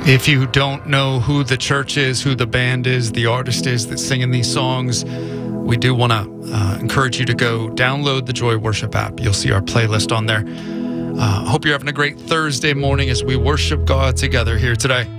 If you don't know who the church is, who the band is, the artist is that's singing these songs, we do want to encourage you to go download the Joy Worship app. You'll see our playlist on there. Hope you're having a great Thursday morning as we worship God together here today.